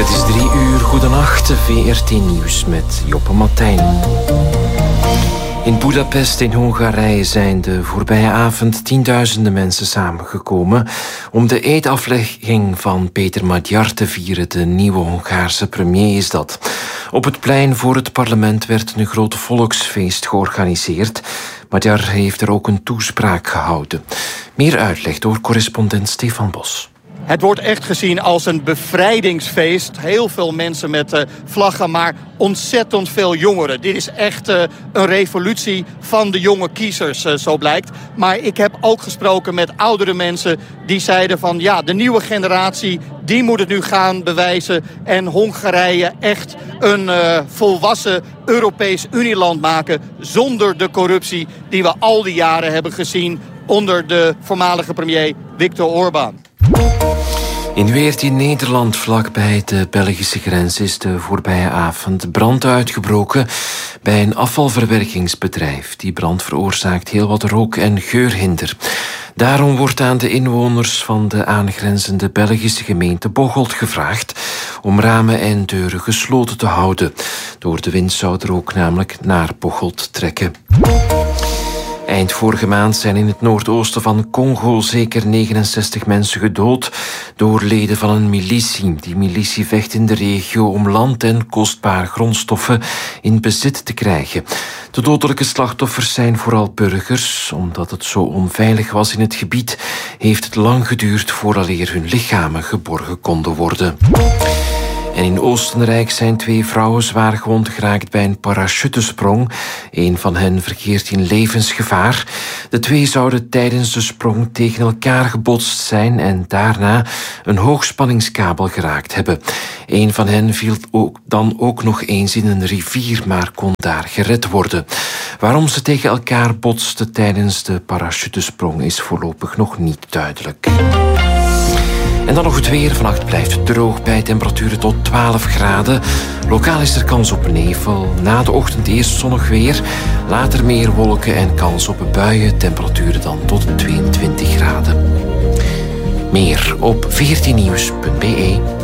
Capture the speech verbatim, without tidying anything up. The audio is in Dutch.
Het is drie uur, goedenacht, V R T Nieuws met Joppe Martijn. In Budapest in Hongarije zijn de voorbije avond tienduizenden mensen samengekomen om de eedaflegging van Peter Magyar te vieren. De nieuwe Hongaarse premier is dat. Op het plein voor het parlement werd een groot volksfeest georganiseerd. Magyar heeft er ook een toespraak gehouden. Meer uitleg door correspondent Stefan Bos. Het wordt echt gezien als een bevrijdingsfeest. Heel veel mensen met uh, vlaggen, maar ontzettend veel jongeren. Dit is echt uh, een revolutie van de jonge kiezers, uh, zo blijkt. Maar ik heb ook gesproken met oudere mensen die zeiden van... ja, de nieuwe generatie, die moet het nu gaan bewijzen... en Hongarije echt een uh, volwassen Europees Unieland maken... zonder de corruptie die we al die jaren hebben gezien... onder de voormalige premier Viktor Orbán. In Weert in Nederland, vlakbij de Belgische grens, is de voorbije avond brand uitgebroken bij een afvalverwerkingsbedrijf. Die brand veroorzaakt heel wat rook- en geurhinder. Daarom wordt aan de inwoners van de aangrenzende Belgische gemeente Bocholt gevraagd om ramen en deuren gesloten te houden. Door de wind zou er ook namelijk naar Bocholt trekken. Eind vorige maand zijn in het noordoosten van Congo zeker negenenzestig mensen gedood door leden van een militie. Die militie vecht in de regio om land en kostbare grondstoffen in bezit te krijgen. De dodelijke slachtoffers zijn vooral burgers. Omdat het zo onveilig was in het gebied, heeft het lang geduurd vooraleer hun lichamen geborgen konden worden. En in Oostenrijk zijn twee vrouwen zwaar gewond geraakt bij een parachutesprong. Een van hen verkeert in levensgevaar. De twee zouden tijdens de sprong tegen elkaar gebotst zijn en daarna een hoogspanningskabel geraakt hebben. Een van hen viel ook dan ook nog eens in een rivier, maar kon daar gered worden. Waarom ze tegen elkaar botsten tijdens de parachutesprong is voorlopig nog niet duidelijk. En dan nog het weer. Vannacht blijft het droog bij temperaturen tot twaalf graden. Lokaal is er kans op nevel. Na de ochtend eerst zonnig weer. Later meer wolken en kans op buien. Temperaturen dan tot tweeëntwintig graden. Meer op v r t nieuws punt b e.